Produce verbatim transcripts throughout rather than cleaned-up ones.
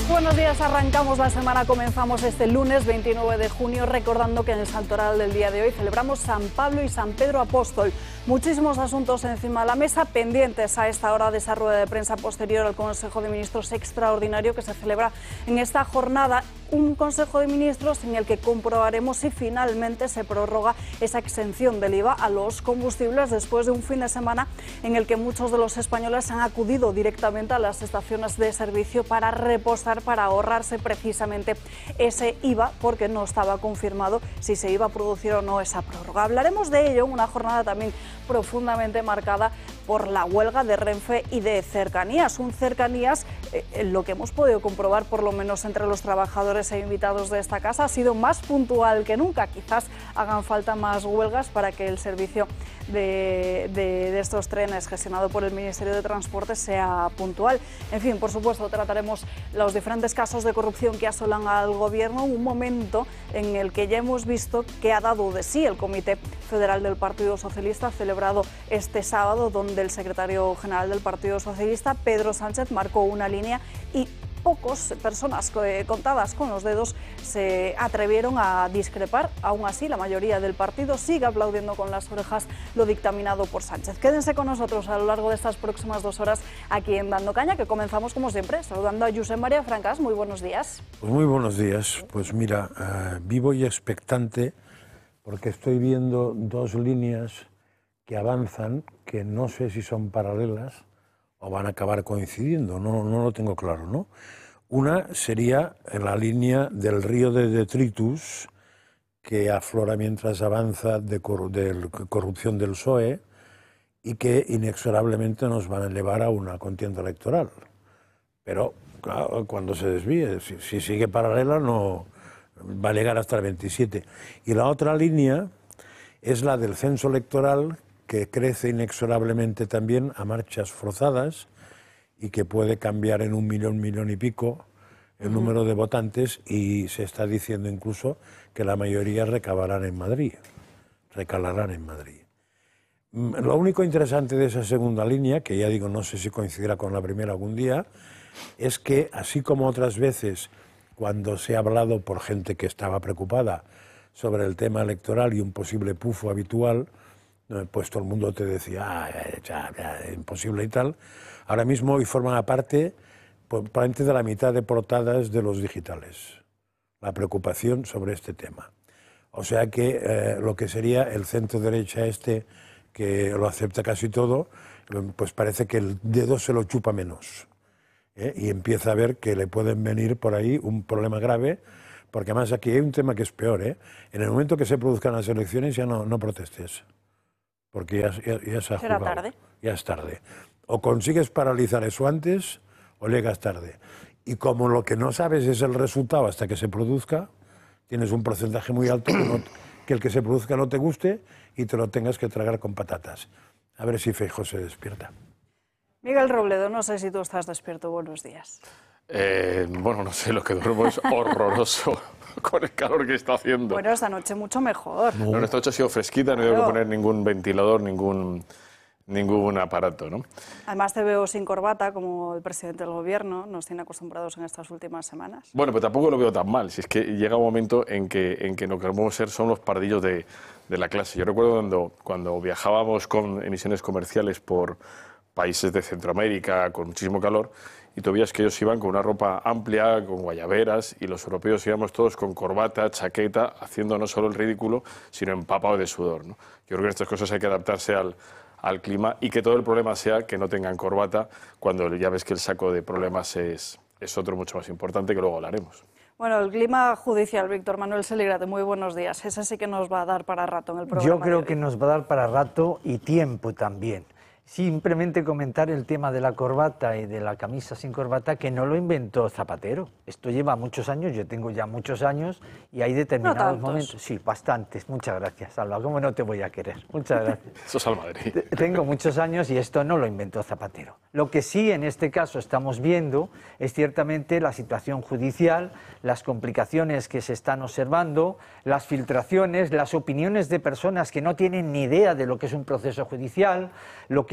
Buenos días, arrancamos la semana, comenzamos este lunes veintinueve de junio recordando que en el santoral del día de hoy celebramos San Pablo y San Pedro Apóstol. Muchísimos asuntos encima de la mesa, pendientes a esta hora de esa rueda de prensa posterior al Consejo de Ministros extraordinario que se celebra en esta jornada. Un Consejo de Ministros en el que comprobaremos si finalmente se prorroga esa exención del I V A a los combustibles después de un fin de semana en el que muchos de los españoles han acudido directamente a las estaciones de servicio para repostar, para ahorrarse precisamente ese I V A, porque no estaba confirmado si se iba a producir o no esa prórroga. Hablaremos de ello en una jornada también profundamente marcada por la huelga de Renfe y de Cercanías. Un Cercanías, eh, lo que hemos podido comprobar, por lo menos entre los trabajadores e invitados de esta casa, ha sido más puntual que nunca. Quizás hagan falta más huelgas para que el servicio de, de, de estos trenes gestionado por el Ministerio de Transportes sea puntual. En fin, por supuesto, trataremos los diferentes casos de corrupción que asolan al Gobierno, un momento en el que ya hemos visto que ha dado de sí el Comité Federal del Partido Socialista, celebrado este sábado, donde el secretario general del Partido Socialista, Pedro Sánchez, marcó una línea y pocas personas contadas con los dedos se atrevieron a discrepar. Aún así, la mayoría del partido sigue aplaudiendo con las orejas lo dictaminado por Sánchez. Quédense con nosotros a lo largo de estas próximas dos horas aquí en Dando Caña, que comenzamos como siempre saludando a Josep María Francas. Muy buenos días. Pues muy buenos días. Pues mira, uh, vivo y expectante porque estoy viendo dos líneas que avanzan, que no sé si son paralelas o van a acabar coincidiendo, no, no lo tengo claro, ¿no? Una sería la línea del río de detritus que aflora mientras avanza de, cor de corrupción del P S O E y que inexorablemente nos van a llevar a una contienda electoral. Pero claro, cuando se desvíe, si, si sigue paralela, no va a llegar hasta el veintisiete. Y la otra línea es la del censo electoral, que crece inexorablemente también a marchas forzadas y que puede cambiar en un millón, millón y pico el número de votantes, y se está diciendo incluso que la mayoría recabarán en Madrid, recalarán en Madrid. Lo único interesante de esa segunda línea, que ya digo, no sé si coincidirá con la primera algún día, es que así como otras veces cuando se ha hablado por gente que estaba preocupada sobre el tema electoral y un posible pufo habitual, pues todo el mundo te decía, ah, ya, ya, imposible y tal. Ahora mismo hoy forman parte, probablemente de la mitad de portadas de los digitales, la preocupación sobre este tema. O sea que eh, lo que sería el centro derecha este, que lo acepta casi todo, pues parece que el dedo se lo chupa menos. ¿eh? Y empieza a ver que le pueden venir por ahí un problema grave, porque además aquí hay un tema que es peor. ¿eh? En el momento que se produzcan las elecciones ya no, no protestes. Porque ya, ya, ya se ha Será jugado. tarde. Ya es tarde. O consigues paralizar eso antes o llegas tarde. Y como lo que no sabes es el resultado hasta que se produzca, tienes un porcentaje muy alto que, no, que el que se produzca no te guste y te lo tengas que tragar con patatas. A ver si Feijóo se despierta. Miguel Robledo, no sé si tú estás despierto. Buenos días. Eh, bueno, no sé, lo que duermo es horroroso con el calor que está haciendo. Bueno, esta noche mucho mejor. No, no esta noche ha sido fresquita, no he tenido que poner ningún ventilador, ningún, ningún aparato, ¿no? Además te veo sin corbata, como el presidente del Gobierno nos tiene acostumbrados en estas últimas semanas. Bueno, pero tampoco lo veo tan mal, si es que llega un momento en que, en que lo que queremos ser son los pardillos de, de la clase. Yo recuerdo cuando, cuando viajábamos con emisiones comerciales por países de Centroamérica con muchísimo calor, y tú veías que ellos iban con una ropa amplia, con guayaberas, y los europeos íbamos todos con corbata, chaqueta, haciendo no solo el ridículo, sino empapados de sudor, ¿no? Yo creo que en estas cosas hay que adaptarse al, al clima, y que todo el problema sea que no tengan corbata, cuando ya ves que el saco de problemas es, es otro mucho más importante, que luego hablaremos. Bueno, el clima judicial, Víctor Manuel Seligrate, muy buenos días. Ese sí que nos va a dar para rato en el programa. Yo creo que nos va a dar para rato y tiempo también. Simplemente comentar el tema de la corbata y de la camisa sin corbata, que no lo inventó Zapatero. Esto lleva muchos años, yo tengo ya muchos años, y hay determinados no momentos... Sí, bastantes. Muchas gracias, Alba. ¿Cómo no te voy a querer? Muchas gracias. Eso es al Madrid. Tengo muchos años y esto no lo inventó Zapatero. Lo que sí en este caso estamos viendo es ciertamente la situación judicial, las complicaciones que se están observando, las filtraciones, las opiniones de personas que no tienen ni idea de lo que es un proceso judicial, lo que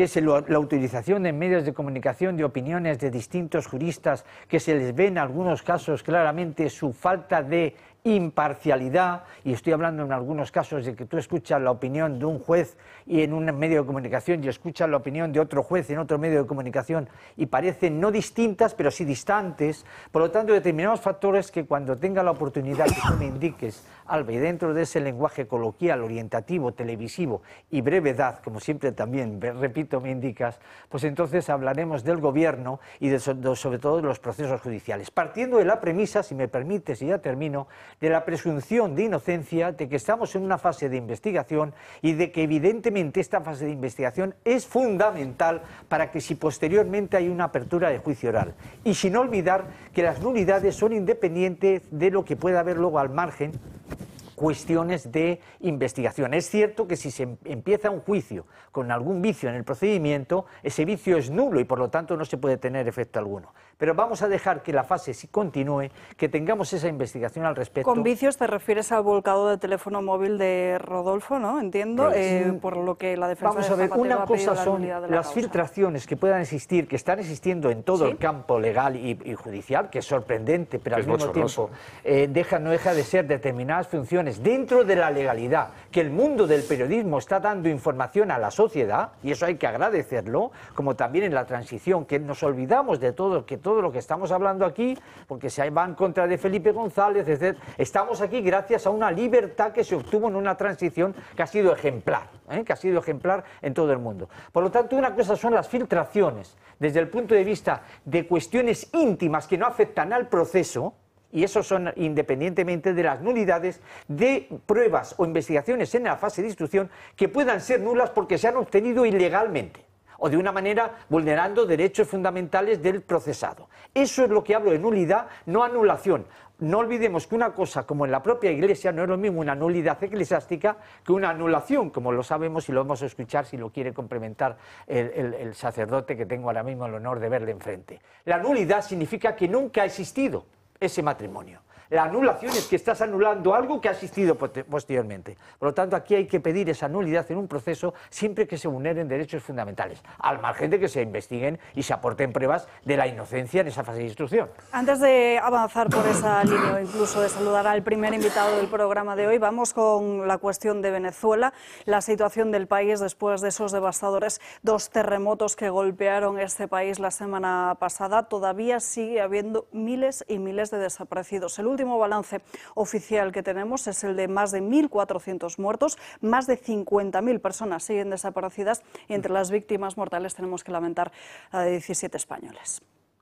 que es lo, la utilización en medios de comunicación de opiniones de distintos juristas que se les ve en algunos casos claramente su falta de imparcialidad, y estoy hablando en algunos casos de que tú escuchas la opinión de un juez y en un medio de comunicación y escuchas la opinión de otro juez en otro medio de comunicación y parecen no distintas pero sí distantes. Por lo tanto, determinados factores que cuando tenga la oportunidad que tú me indiques, Alba, y dentro de ese lenguaje coloquial, orientativo, televisivo y brevedad, como siempre también, repito, me indicas, pues entonces hablaremos del gobierno y de, sobre todo de los procesos judiciales. Partiendo de la premisa, si me permites, y ya termino, de la presunción de inocencia, de que estamos en una fase de investigación y de que evidentemente esta fase de investigación es fundamental para que si posteriormente hay una apertura de juicio oral. Y sin olvidar que las nulidades son independientes de lo que pueda haber luego al margen cuestiones de investigación. Es cierto que si se empieza un juicio con algún vicio en el procedimiento, ese vicio es nulo y por lo tanto no se puede tener efecto alguno. Pero vamos a dejar que la fase sí continúe, que tengamos esa investigación al respecto. Con vicios te refieres al volcado de teléfono móvil de Rodolfo, ¿no? Entiendo, eh, por lo que la defensa Vamos a ver, de Zapatero una cosa son la las causa. filtraciones que puedan existir, que están existiendo en todo ¿Sí? el campo legal y, y judicial, que es sorprendente, pero Que al es mismo bochornoso. tiempo eh, deja, no deja de ser determinadas funciones dentro de la legalidad, que el mundo del periodismo está dando información a la sociedad, y eso hay que agradecerlo, como también en la transición, que nos olvidamos de todo, que todo lo que estamos hablando aquí, porque se va en contra de Felipe González, etcétera. Estamos aquí gracias a una libertad que se obtuvo en una transición que ha sido ejemplar, ¿eh? que ha sido ejemplar en todo el mundo. Por lo tanto, una cosa son las filtraciones desde el punto de vista de cuestiones íntimas que no afectan al proceso, y eso son independientemente de las nulidades de pruebas o investigaciones en la fase de instrucción que puedan ser nulas porque se han obtenido ilegalmente o de una manera vulnerando derechos fundamentales del procesado. Eso es lo que hablo de nulidad, no anulación. No olvidemos que una cosa, como en la propia Iglesia, no es lo mismo una nulidad eclesiástica que una anulación, como lo sabemos y lo vamos a escuchar si lo quiere complementar el, el, el sacerdote que tengo ahora mismo el honor de verle enfrente. La nulidad significa que nunca ha existido ese matrimonio. La anulación es que estás anulando algo que ha existido posteriormente. Por lo tanto, aquí hay que pedir esa nulidad en un proceso siempre que se vulneren derechos fundamentales, al margen de que se investiguen y se aporten pruebas de la inocencia en esa fase de instrucción. Antes de avanzar por esa línea o incluso de saludar al primer invitado del programa de hoy, vamos con la cuestión de Venezuela, la situación del país después de esos devastadores dos terremotos que golpearon este país la semana pasada. Todavía sigue habiendo miles y miles de desaparecidos. El último balance oficial que tenemos es el de más de mil cuatrocientos muertos, más de cincuenta mil personas siguen desaparecidas y entre las víctimas mortales tenemos que lamentar la de diecisiete españoles.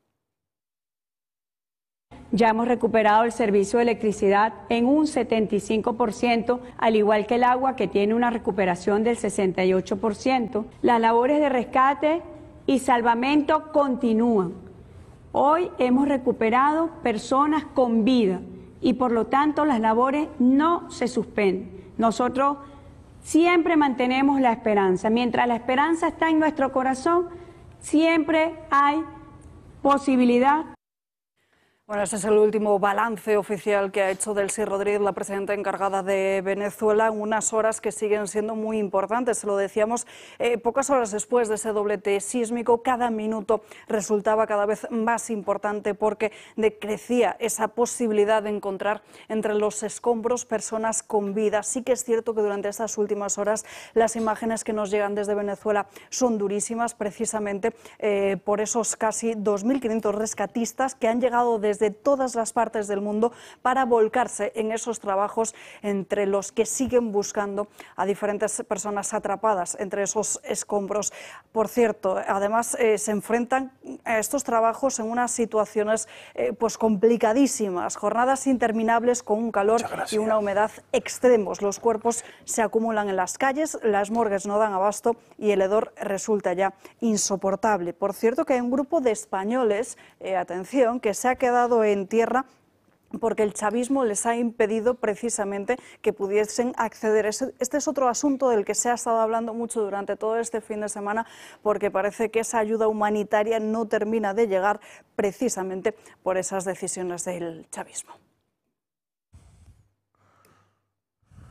Ya hemos recuperado el servicio de electricidad en un setenta y cinco por ciento, al igual que el agua, que tiene una recuperación del sesenta y ocho por ciento. Las labores de rescate y salvamento continúan. Hoy hemos recuperado personas con vida y por lo tanto las labores no se suspenden. Nosotros siempre mantenemos la esperanza. Mientras la esperanza está en nuestro corazón, siempre hay posibilidad. Bueno, ese es el último balance oficial que ha hecho Delcy Rodríguez, la presidenta encargada de Venezuela, en unas horas que siguen siendo muy importantes. Se lo decíamos eh, pocas horas después de ese doblete sísmico, cada minuto resultaba cada vez más importante porque decrecía esa posibilidad de encontrar entre los escombros personas con vida. Sí que es cierto que durante estas últimas horas las imágenes que nos llegan desde Venezuela son durísimas, precisamente eh, por esos casi dos mil quinientos rescatistas que han llegado desde desde todas las partes del mundo para volcarse en esos trabajos, entre los que siguen buscando a diferentes personas atrapadas entre esos escombros. Por cierto, además eh, se enfrentan a estos trabajos en unas situaciones eh, pues complicadísimas, jornadas interminables con un calor y una humedad extremos. Los cuerpos se acumulan en las calles, las morgues no dan abasto y el hedor resulta ya insoportable. Por cierto que hay un grupo de españoles, eh, atención, que se ha quedado en tierra porque el chavismo les ha impedido precisamente que pudiesen acceder. Este es otro asunto del que se ha estado hablando mucho durante todo este fin de semana, porque parece que esa ayuda humanitaria no termina de llegar precisamente por esas decisiones del chavismo.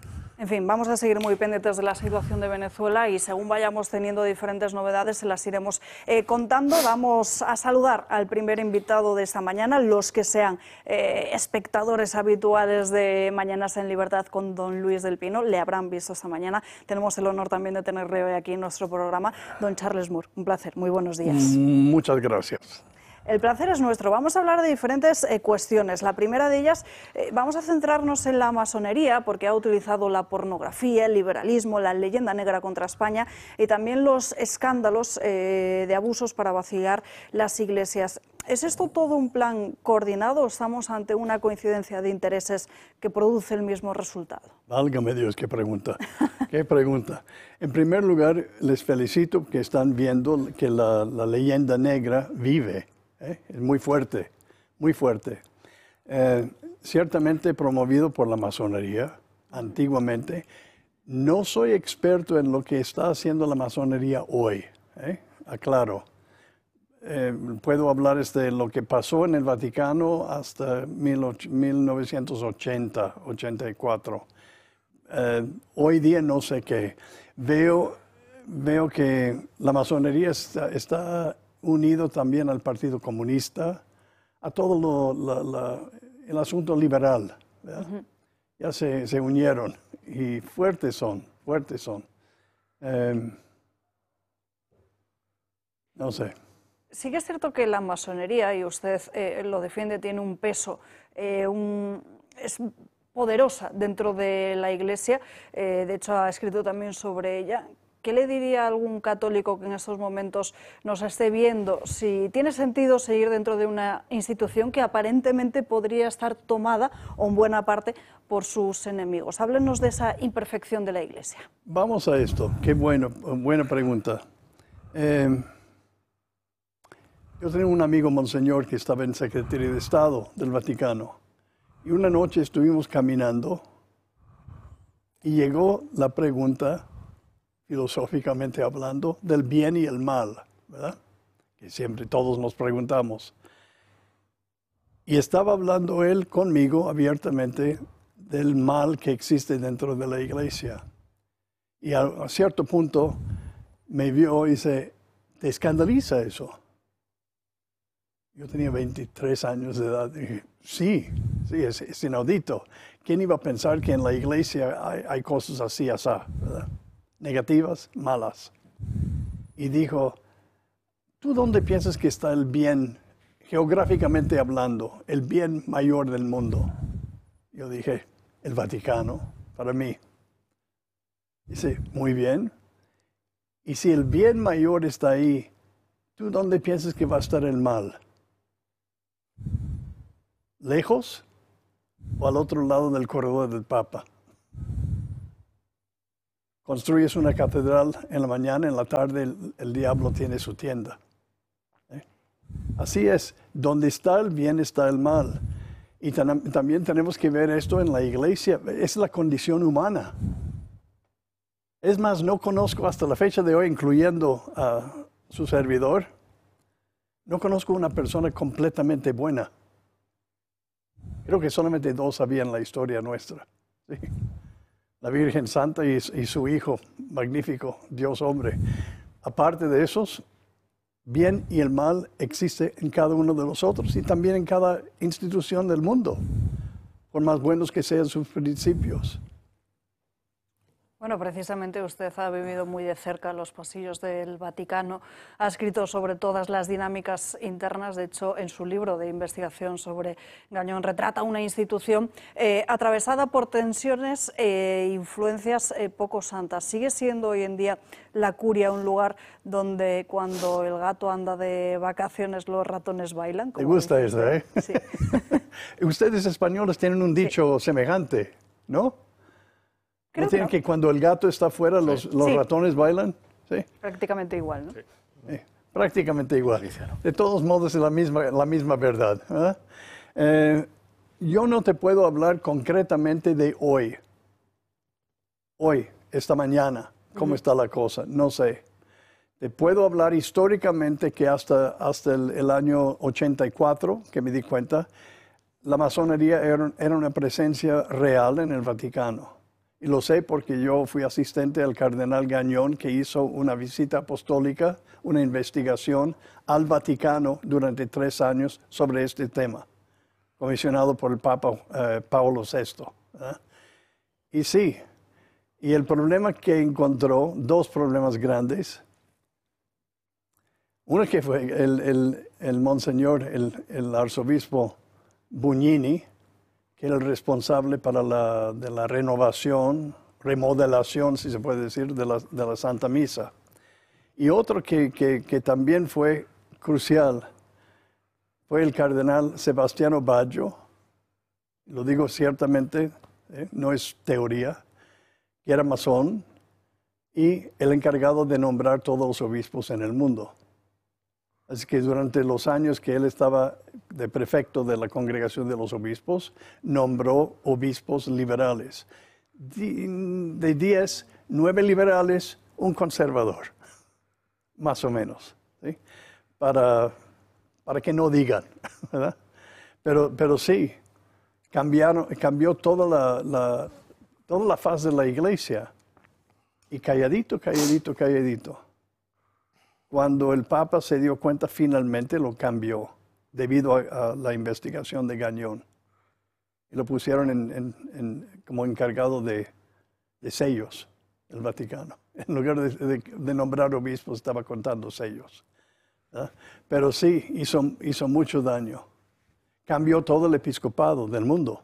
En fin, vamos a seguir muy pendientes de la situación de Venezuela y según vayamos teniendo diferentes novedades se las iremos eh, contando. Vamos a saludar al primer invitado de esta mañana, los que sean eh, espectadores habituales de Mañanas en Libertad con don Luis del Pino, le habrán visto esta mañana. Tenemos el honor también de tenerle hoy aquí en nuestro programa, don Charles Moore. Un placer, muy buenos días. Muchas gracias. El placer es nuestro. Vamos a hablar de diferentes eh, cuestiones. La primera de ellas, eh, vamos a centrarnos en la masonería, porque ha utilizado la pornografía, el liberalismo, la leyenda negra contra España y también los escándalos eh, de abusos para vaciar las iglesias. ¿Es esto todo un plan coordinado o estamos ante una coincidencia de intereses que produce el mismo resultado? Válgame Dios, qué pregunta. Qué pregunta. En primer lugar, les felicito que están viendo que la, la leyenda negra vive. ¿eh? Es muy fuerte, muy fuerte. Eh, ciertamente promovido por la masonería, antiguamente. No soy experto en lo que está haciendo la masonería hoy, ¿eh? aclaro. Eh, puedo hablar de lo que pasó en el Vaticano hasta mil novecientos ochenta, ochenta y cuatro. Eh, hoy día no sé qué. Veo, veo que la masonería está, está unido también al Partido Comunista, a todo lo, la, la, el asunto liberal. Uh-huh. Ya se, se unieron y fuertes son, fuertes son. Eh, no sé. Sí que es cierto que la masonería, y usted eh, lo defiende, tiene un peso, eh, un, es poderosa dentro de la Iglesia, eh, de hecho ha escrito también sobre ella. ¿Qué le diría a algún católico que en estos momentos nos esté viendo si tiene sentido seguir dentro de una institución que aparentemente podría estar tomada, o en buena parte, por sus enemigos? Háblenos de esa imperfección de la Iglesia. Vamos a esto, qué bueno, buena pregunta. Eh, Yo tenía un amigo, monseñor, que estaba en Secretaría de Estado del Vaticano. Y una noche estuvimos caminando y llegó la pregunta, filosóficamente hablando, del bien y el mal, ¿verdad? Que siempre todos nos preguntamos. Y estaba hablando él conmigo abiertamente del mal que existe dentro de la iglesia. Y a, a cierto punto me vio y dice, ¿te escandaliza eso? Yo tenía veintitrés años de edad. Dije, sí, sí, es, es inaudito. ¿Quién iba a pensar que en la iglesia hay, hay cosas así, así, ¿verdad? Negativas, malas? Y dijo, ¿tú dónde piensas que está el bien, geográficamente hablando, el bien mayor del mundo? Yo dije, el Vaticano, para mí. Dice, muy bien. Y si el bien mayor está ahí, ¿tú dónde piensas que va a estar el mal? ¿Lejos o al otro lado del corredor del Papa? Construyes una catedral en la mañana, en la tarde el, el diablo tiene su tienda. ¿Eh? Así es, donde está el bien está el mal. Y tam también tenemos que ver esto en la iglesia, es la condición humana. Es más, no conozco hasta la fecha de hoy, incluyendo a su servidor, no conozco una persona completamente buena. Creo que solamente dos había en la historia nuestra. ¿Sí? La Virgen Santa y, y su Hijo, magnífico, Dios hombre. Aparte de esos, bien y el mal existe en cada uno de nosotros y también en cada institución del mundo, por más buenos que sean sus principios. Bueno, precisamente usted ha vivido muy de cerca los pasillos del Vaticano, ha escrito sobre todas las dinámicas internas. De hecho, en su libro de investigación sobre Gañón retrata una institución eh, atravesada por tensiones e eh, influencias eh, poco santas. ¿Sigue siendo hoy en día la curia un lugar donde cuando el gato anda de vacaciones los ratones bailan? ¿Te gusta eso, eh? Sí. Ustedes españoles tienen un dicho sí. semejante, ¿no? Creo ¿No tienen que, que cuando el gato está afuera los, los sí. ratones bailan? Sí. Prácticamente igual, ¿no? Sí. Sí. Prácticamente igual. De todos modos es la misma, la misma verdad. ¿eh? Eh, yo no te puedo hablar concretamente de hoy. Hoy, esta mañana, cómo uh-huh. está la cosa, no sé. Te puedo hablar históricamente que hasta, hasta el, el año ochenta y cuatro, que me di cuenta, la masonería era, era una presencia real en el Vaticano. Y lo sé porque yo fui asistente al cardenal Gagnon, que hizo una visita apostólica, una investigación al Vaticano durante tres años sobre este tema, comisionado por el Papa eh, Pablo sexto. ¿eh? Y sí, y el problema que encontró, dos problemas grandes. Uno que fue el, el, el monseñor, el, el arzobispo Bugnini, que era el responsable para la, de la renovación, remodelación, si se puede decir, de la, de la Santa Misa. Y otro que, que, que también fue crucial fue el cardenal Sebastiano Baggio, lo digo ciertamente, ¿eh? no es teoría, que era masón y el encargado de nombrar todos los obispos en el mundo. Así que durante los años que él estaba de prefecto de la Congregación de los Obispos, nombró obispos liberales. De diez, nueve liberales, un conservador, más o menos, ¿sí? para, para que no digan, ¿verdad? Pero, pero sí, cambiaron, cambió toda la, la, toda la faz de la iglesia. Y calladito, calladito, calladito. Cuando el Papa se dio cuenta, finalmente lo cambió debido a, a la investigación de Gagnon. Y lo pusieron en, en, en, como encargado de, de sellos del Vaticano. En lugar de, de, de nombrar obispos, estaba contando sellos. ¿eh? Pero sí, hizo, hizo mucho daño. Cambió todo el episcopado del mundo.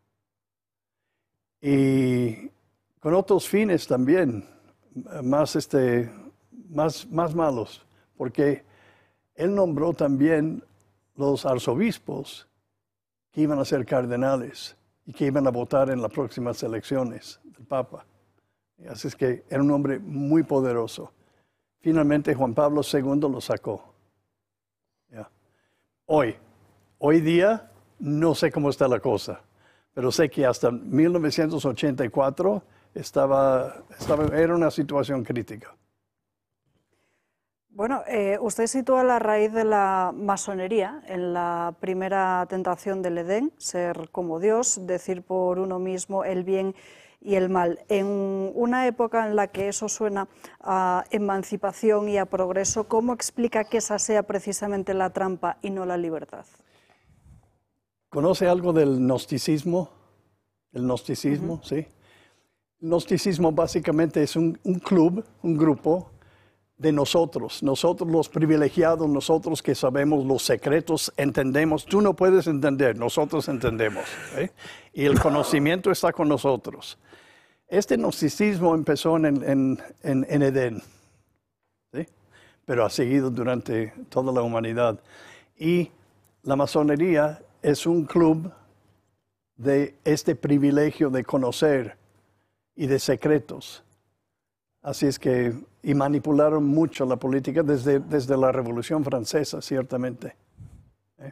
Y con otros fines también, más este... Más, más malos, porque él nombró también los arzobispos que iban a ser cardenales y que iban a votar en las próximas elecciones del Papa. Así es que era un hombre muy poderoso. Finalmente Juan Pablo segundo lo sacó. Yeah. Hoy, hoy día, no sé cómo está la cosa, pero sé que hasta mil novecientos ochenta y cuatro estaba, estaba, era una situación crítica. Bueno, eh, usted sitúa la raíz de la masonería en la primera tentación del Edén, ser como Dios, decir por uno mismo el bien y el mal. En una época en la que eso suena a emancipación y a progreso, ¿cómo explica que esa sea precisamente la trampa y no la libertad? ¿Conoce algo del gnosticismo? El gnosticismo, uh-huh. ¿sí? El gnosticismo básicamente es un, un club, un grupo de nosotros, nosotros los privilegiados, nosotros que sabemos los secretos, entendemos. Tú no puedes entender, nosotros entendemos. ¿eh? Y el conocimiento está con nosotros. Este gnosticismo empezó en, en, en, en Edén, ¿sí? pero ha seguido durante toda la humanidad. Y la masonería es un club de este privilegio de conocer y de secretos. Así es que, y manipularon mucho la política desde, desde la Revolución Francesa, ciertamente. ¿Eh?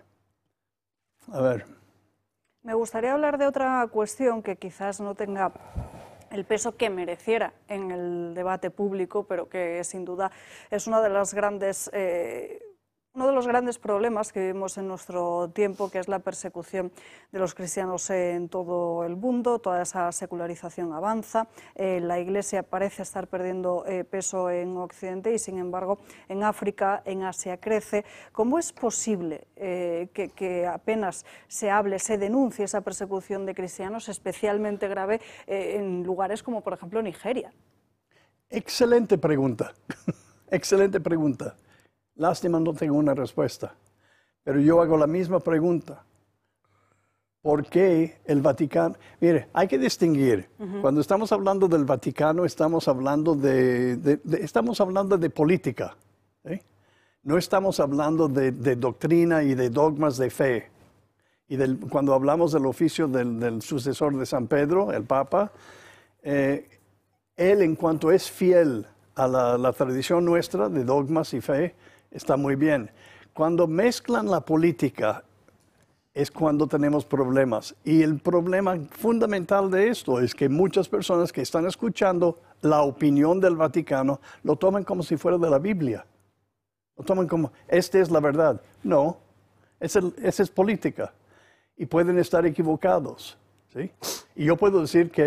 A ver. Me gustaría hablar de otra cuestión que quizás no tenga el peso que mereciera en el debate público, pero que sin duda es una de las grandes... Eh, Uno de los grandes problemas que vivimos en nuestro tiempo, que es la persecución de los cristianos en todo el mundo, toda esa secularización avanza, eh, la Iglesia parece estar perdiendo eh, peso en Occidente y sin embargo en África, en Asia crece. ¿Cómo es posible eh, que, que apenas se hable, se denuncie esa persecución de cristianos, especialmente grave eh, en lugares como por ejemplo Nigeria? Excelente pregunta, excelente pregunta. Lástima, no tengo una respuesta, pero yo hago la misma pregunta. ¿Por qué el Vaticano? Mire, hay que distinguir. Uh-huh. Cuando estamos hablando del Vaticano, estamos hablando de, de, de, estamos hablando de política. ¿eh? No estamos hablando de, de doctrina y de dogmas de fe. Y del, cuando hablamos del oficio del, del sucesor de San Pedro, el Papa, eh, él en cuanto es fiel a la, la tradición nuestra de dogmas y fe, está muy bien. Cuando mezclan la política es cuando tenemos problemas. Y el problema fundamental de esto es que muchas personas que están escuchando la opinión del Vaticano lo toman como si fuera de la Biblia. Lo toman como, esta es la verdad. No, esa es, es política. Y pueden estar equivocados. ¿sí? Y yo puedo decir que el,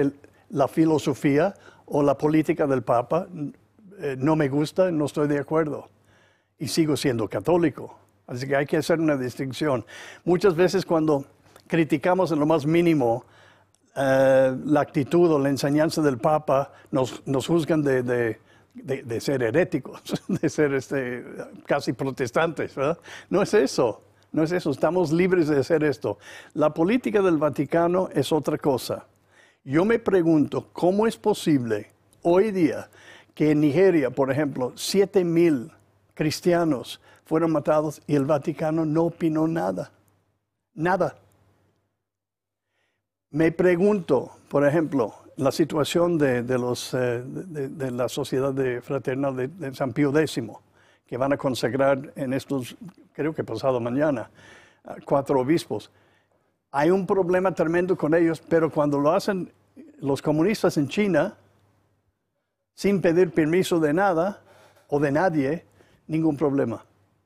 la filosofía o la política del Papa eh, no me gusta, no estoy de acuerdo. Y sigo siendo católico. Así que hay que hacer una distinción. Muchas veces cuando criticamos en lo más mínimo eh, la actitud o la enseñanza del Papa, nos, nos juzgan de, de, de, de ser heréticos, de ser este, casi protestantes, ¿verdad? No es eso, no es eso. Estamos libres de hacer esto. La política del Vaticano es otra cosa. Yo me pregunto, ¿cómo es posible hoy día que en Nigeria, por ejemplo, siete mil cristianos fueron matados y el Vaticano no opinó nada? Nada. Me pregunto, por ejemplo, la situación de, de, los, eh, de, de la Sociedad de Fraternal de, de San Pío décimo, que van a consagrar en estos, creo que pasado mañana, cuatro obispos. Hay un problema tremendo con ellos, pero cuando lo hacen los comunistas en China, sin pedir permiso de nada o de nadie, ningún problema.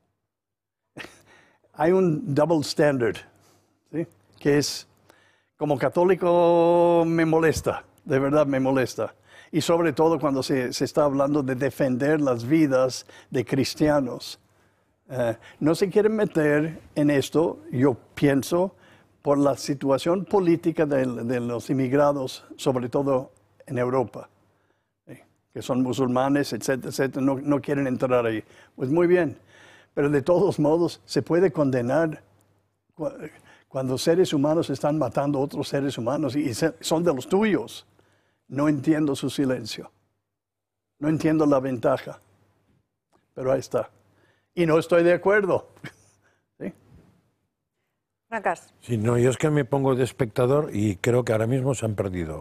Hay un double standard, ¿sí? Que es, como católico me molesta, de verdad me molesta. Y sobre todo cuando se, se está hablando de defender las vidas de cristianos. Eh, no se quieren meter en esto, yo pienso, por la situación política de, de los inmigrados, sobre todo en Europa, ¿sí? Que son musulmanes, etcétera, etcétera, no, no quieren entrar ahí. Pues muy bien. Pero de todos modos, se puede condenar cuando seres humanos están matando a otros seres humanos y son de los tuyos. No entiendo su silencio. No entiendo la ventaja. Pero ahí está. Y no estoy de acuerdo. ¿Sí? Francas. Sí, no, yo es que me pongo de espectador y creo que ahora mismo se han perdido.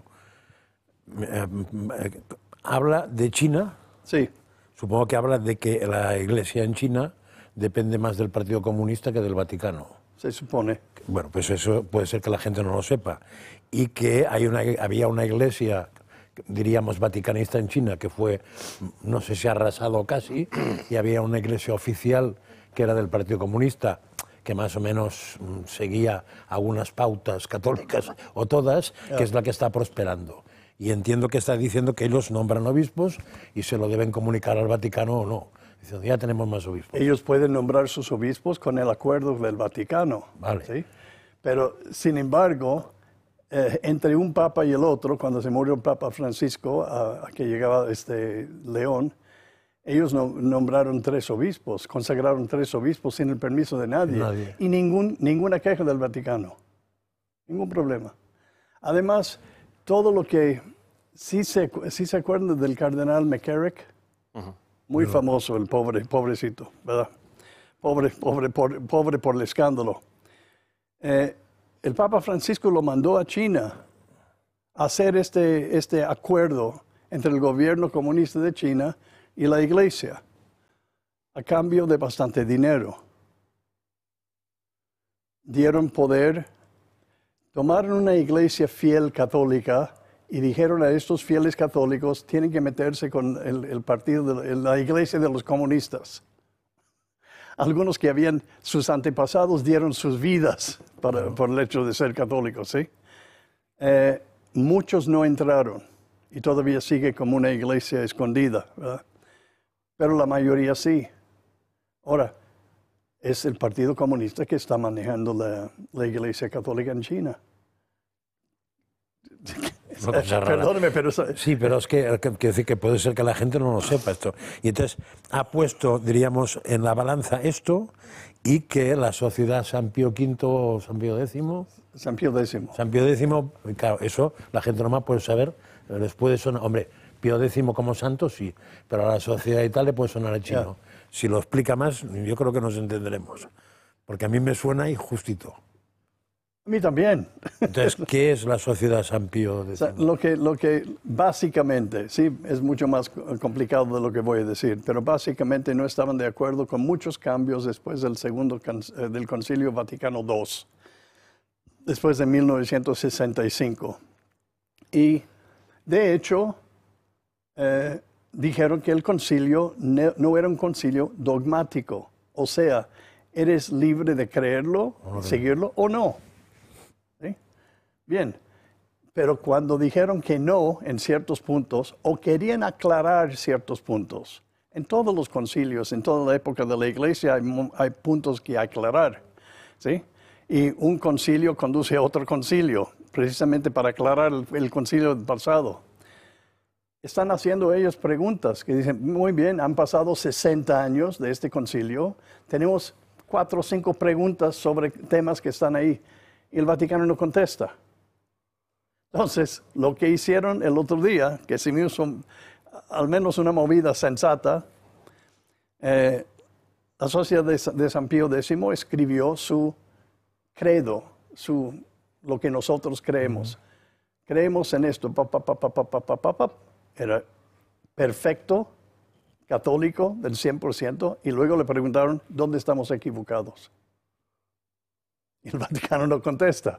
Habla de China. Sí. Supongo que habla de que la Iglesia en China depende más del Partido Comunista que del Vaticano. Se supone. Bueno, pues eso puede ser que la gente no lo sepa. Y que hay una, había una iglesia, diríamos, vaticanista en China, que fue, no sé si arrasado casi, y había una iglesia oficial que era del Partido Comunista, que más o menos seguía algunas pautas católicas, o todas, que es la que está prosperando. Y entiendo que está diciendo que ellos nombran obispos y se lo deben comunicar al Vaticano o no. Diciendo, ya tenemos más obispos. Ellos pueden nombrar sus obispos con el acuerdo del Vaticano. Vale. ¿Sí? Pero, sin embargo, eh, entre un papa y el otro, cuando se murió el Papa Francisco, a, a que llegaba este León, ellos no, nombraron tres obispos, consagraron tres obispos sin el permiso de nadie. nadie. Y ningún, ninguna queja del Vaticano. Ningún problema. Además, todo lo que... ¿Sí se, sí se acuerdan del cardenal McCarrick? Uh-huh. Muy famoso, el pobre, pobrecito, ¿verdad? Pobre, pobre, pobre, pobre por el escándalo. Eh, el Papa Francisco lo mandó a China a hacer este, este acuerdo entre el gobierno comunista de China y la Iglesia, a cambio de bastante dinero. Dieron poder, tomaron una iglesia fiel católica y dijeron a estos fieles católicos, tienen que meterse con el, el partido, de la iglesia de los comunistas. Algunos que habían, sus antepasados dieron sus vidas para, por el hecho de ser católicos, ¿sí? Eh, muchos no entraron y todavía sigue como una iglesia escondida, ¿verdad? Pero la mayoría sí. Ahora, es el Partido Comunista que está manejando la, la iglesia católica en China. Perdóneme, pero... Sí, pero es que, que, que, decir que puede ser que la gente no lo sepa esto. Y entonces ha puesto, diríamos, en la balanza esto y que la sociedad San Pío Quinto o San Pío Décimo... San Pío Décimo. San Pío Décimo, claro, eso la gente nomás puede saber, les puede sonar... Hombre, Pío Décimo como santo, sí, pero a la sociedad y tal le puede sonar el chino. Yeah. Si lo explica más, yo creo que nos entenderemos. Porque a mí me suena injustito. A mí también. Entonces, ¿qué es la sociedad San Pío Décimo? O sea, lo que, lo que básicamente, sí, es mucho más complicado de lo que voy a decir, pero básicamente no estaban de acuerdo con muchos cambios después del segundo del Concilio Vaticano segundo, después de mil novecientos sesenta y cinco. Y, de hecho, eh, dijeron que el concilio no era un concilio dogmático, o sea, eres libre de creerlo, seguirlo o no. Bien, pero cuando dijeron que no en ciertos puntos o querían aclarar ciertos puntos, en todos los concilios, en toda la época de la iglesia hay, hay puntos que aclarar, ¿sí? Y un concilio conduce a otro concilio, precisamente para aclarar el, el concilio pasado. Están haciendo ellos preguntas que dicen, muy bien, han pasado sesenta años de este concilio, tenemos cuatro o cinco preguntas sobre temas que están ahí, y el Vaticano no contesta. Entonces, lo que hicieron el otro día, que se me hizo al menos una movida sensata, eh, la Sociedad de, de San Pío X escribió su credo, su, lo que nosotros creemos. Uh-huh. Creemos en esto, pa, pa, pa, pa, pa, pa, pa, pa, pa. Era perfecto, católico del cien por ciento, y luego le preguntaron, ¿dónde estamos equivocados? Y el Vaticano no contesta.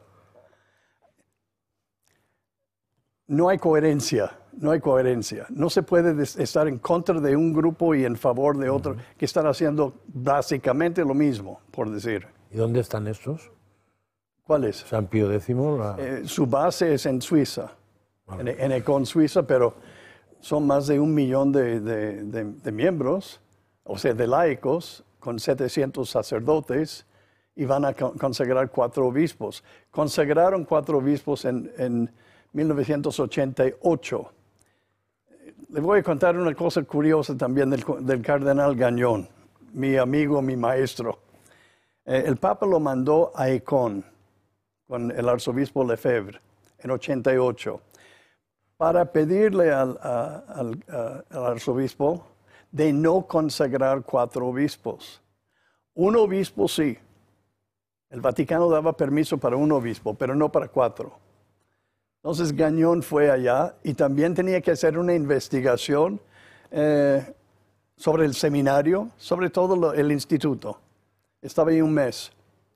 No hay coherencia, no hay coherencia. No se puede estar en contra de un grupo y en favor de otro, uh-huh, que están haciendo básicamente lo mismo, por decir. ¿Y dónde están estos? ¿Cuáles? San Pío X. La... Eh, su base es en Suiza, vale, en, en Econ, Suiza, pero son más de un millón de, de, de, de miembros, o sea, de laicos, con setecientos sacerdotes, y van a consagrar cuatro obispos. Consagraron cuatro obispos en, en mil novecientos ochenta y ocho. Les voy a contar una cosa curiosa también del, del cardenal Gagnon, mi amigo, mi maestro. Eh, el Papa lo mandó a Econ con el arzobispo Lefebvre en ochenta y ocho para pedirle al, a, al, a, al arzobispo de no consagrar cuatro obispos. Un obispo sí. El Vaticano daba permiso para un obispo, pero no para cuatro. Entonces Gagnon fue allá y también tenía que hacer una investigación eh, sobre el seminario, sobre todo lo, el instituto. Estaba ahí un mes.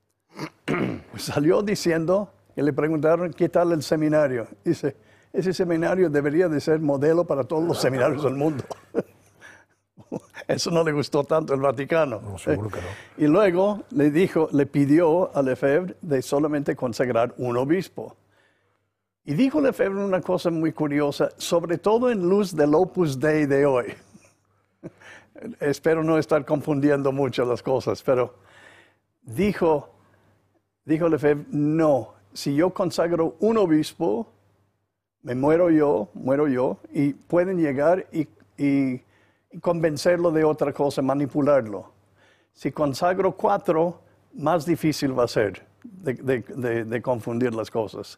Pues salió diciendo que le preguntaron qué tal el seminario. Dice, ese seminario debería de ser modelo para todos los seminarios del mundo. Eso no le gustó tanto al Vaticano. No, seguro que no. Y luego le dijo, le pidió a Lefebvre de solamente consagrar un obispo. Y dijo Lefebvre una cosa muy curiosa, sobre todo en luz del Opus Dei de hoy. Espero no estar confundiendo mucho las cosas, pero dijo, dijo Lefebvre, no, si yo consagro un obispo, me muero yo, muero yo, y pueden llegar y, y, y convencerlo de otra cosa, manipularlo. Si consagro cuatro, más difícil va a ser de, de, de, de confundir las cosas.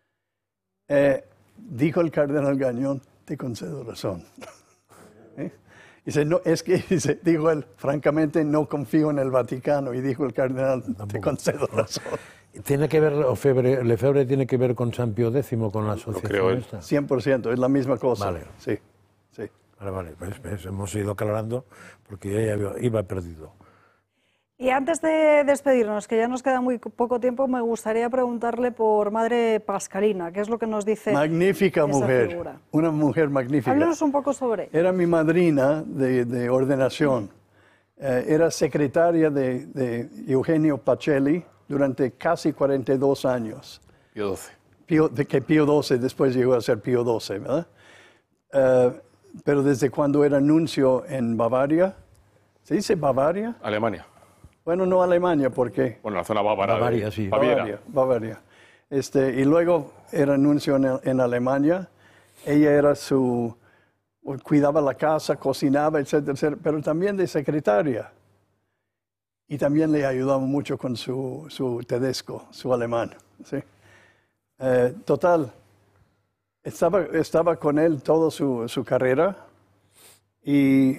Eh, dijo el cardenal Gagnon, te concedo razón. ¿Eh? Dice, no, es que, dice, dijo él, francamente no confío en el Vaticano. Y dijo el cardenal, Tampoco. te concedo razón. ¿Tiene que ver, Lefebvre, Lefebvre tiene que ver con San Pío X, con la asociación creo esta? cien por ciento, es la misma cosa. Vale. Sí, sí. Vale, vale, pues, pues hemos ido aclarando porque yo ya iba, iba perdido. Y antes de despedirnos, que ya nos queda muy poco tiempo, me gustaría preguntarle por Madre Pascalina, ¿qué es lo que nos dice Magnífica esa mujer, figura? Una mujer magnífica. Háblenos un poco sobre ella. Era mi madrina de, de ordenación. Eh, era secretaria de, de Eugenio Pacelli durante casi cuarenta y dos años. Pío doce. Pío, de que Pío doce después llegó a ser Pío doce, ¿verdad? Eh, pero desde cuando era nuncio en Bavaria, ¿se dice Bavaria? Alemania. Bueno, no Alemania, porque... Bueno, la zona bávara. Bavaria, de, sí. Baviera. Bavaria, Bavaria. Este, y luego era nuncio en, en Alemania. Ella era su... cuidaba la casa, cocinaba, etcétera, etcétera, pero también de secretaria. Y también le ayudaba mucho con su, su tedesco, su alemán. ¿Sí? Eh, total, estaba, estaba con él toda su, su carrera y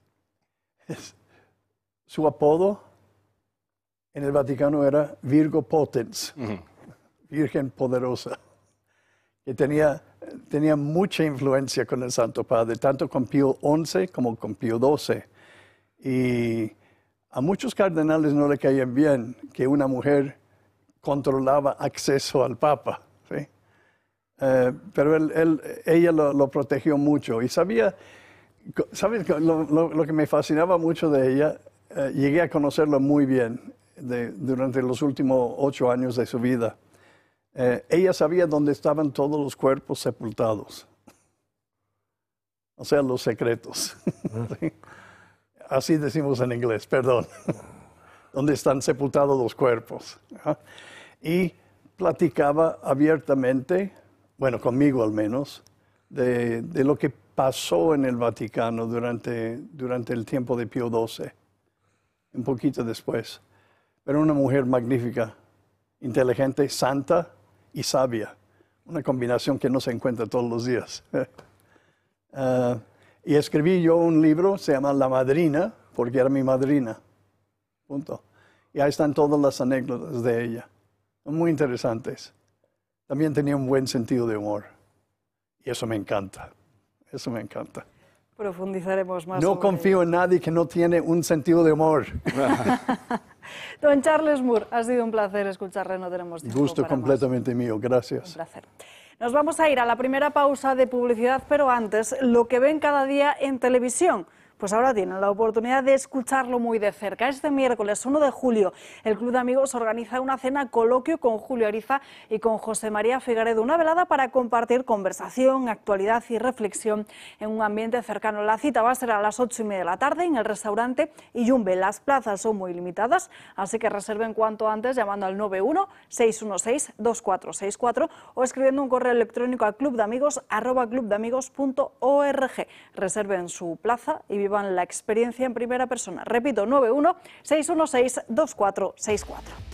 su apodo en el Vaticano era Virgo Potens, uh-huh. Virgen Poderosa, que tenía, tenía mucha influencia con el Santo Padre, tanto con Pío once como con Pío doce. Y a muchos cardenales no le caían bien que una mujer controlaba acceso al Papa, ¿sí? Eh, pero él, él, ella lo, lo protegió mucho y sabía, ¿sabes? Lo, lo, lo que me fascinaba mucho de ella, eh, llegué a conocerla muy bien de, durante los últimos ocho años de su vida. Eh, ella sabía dónde estaban todos los cuerpos sepultados. O sea, los secretos. ¿Sí? Así decimos en inglés, perdón. Donde están sepultados los cuerpos. ¿Ja? Y platicaba abiertamente, bueno, conmigo al menos, de, de lo que pasó en el Vaticano durante, durante el tiempo de Pío doce, un poquito después. Pero una mujer magnífica, inteligente, santa y sabia. Una combinación que no se encuentra todos los días. uh, y escribí yo un libro, se llama La Madrina, porque era mi madrina. Punto. Y ahí están todas las anécdotas de ella. Son muy interesantes. También tenía un buen sentido de humor. Y eso me encanta. Eso me encanta. Profundizaremos más. No sobre confío ello. en nadie que no tiene un sentido de humor. Don Charles Moore, ha sido un placer escucharle, no tenemos tiempo Gusto para completamente más. mío. Gracias. Un placer. Nos vamos a ir a la primera pausa de publicidad, pero antes, lo que ven cada día en televisión. Pues ahora tienen la oportunidad de escucharlo muy de cerca. Este miércoles uno de julio, el Club de Amigos organiza una cena coloquio con Julio Ariza y con José María Figueredo, una velada para compartir conversación, actualidad y reflexión en un ambiente cercano. La cita va a ser a las ocho y media de la tarde en el restaurante Iyumbe. Las plazas son muy limitadas, así que reserven cuanto antes llamando al nueve uno, seis uno seis, dos cuatro seis cuatro o escribiendo un correo electrónico a clubdeamigos arroba clubdeamigos punto org. Reserven su plaza y vivan la experiencia en primera persona. Repito, nueve uno, seis uno seis, dos cuatro seis cuatro.